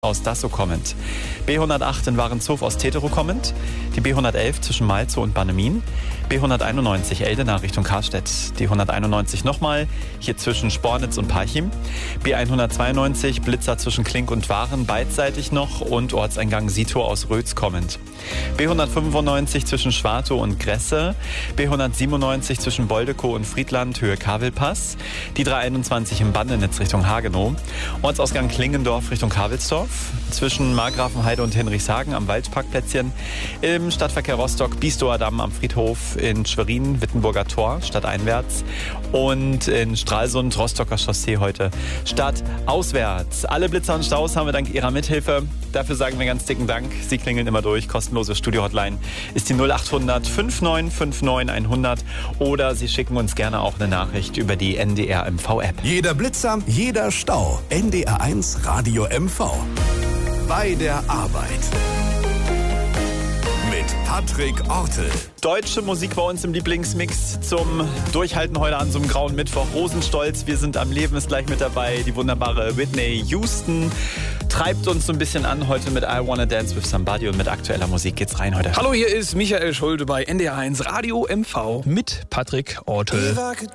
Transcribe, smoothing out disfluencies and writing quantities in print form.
aus Dasso kommend. B108 in Warenzhof aus Tetero kommend. Die B111 zwischen Malzow und Bannemin. B191 Eldena Richtung Karstedt. Die 191 nochmal, hier zwischen Spornitz und Parchim. B192 Blitzer zwischen Klink und Waren, beidseitig noch. Und Ortseingang Sito aus Rötz kommend. B195 zwischen Schwartow und Gresse. B197 zwischen Boldekow und Friedland, Höhe Kavelpass. Die 321 im Bandenitz Richtung Hagenow. Ortsausgang Klingendorf Richtung Havelsdorf. Zwischen Margrafenheide und Hinrichshagen am Waldparkplätzchen. Im Stadtverkehr Rostock, Biesdower Damm am Friedhof. In Schwerin, Wittenburger Tor, stadteinwärts. Und in Stralsund, Rostocker Chaussee heute stadtauswärts. Alle Blitzer und Staus haben wir dank Ihrer Mithilfe. Dafür sagen wir ganz dicken Dank. Sie klingeln immer durch. Kostenlose Studio-Hotline ist die 0800 5959 100. Oder Sie schicken uns gerne auch eine Nachricht über die NDR MV-App. Jeder Blitzer, jeder Stau. NDR1 Radio MV. Bei der Arbeit. Mit Patrick Ortel. Deutsche Musik bei uns im Lieblingsmix zum Durchhalten heute an so einem grauen Mittwoch. Rosenstolz, wir sind am Leben, ist gleich mit dabei. Die wunderbare Whitney Houston treibt uns so ein bisschen an heute mit I Wanna Dance With Somebody und mit aktueller Musik geht's rein heute. Hallo, hier ist Michael Schulte bei NDR1 Radio MV mit Patrick Ortel.